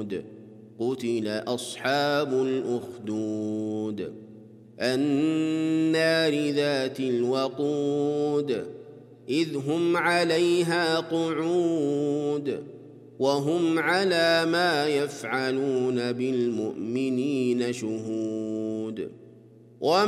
قتل أصحاب الأخدود النار ذات الوقود إذ هم عليها قعود وهم على ما يفعلون بالمؤمنين شهود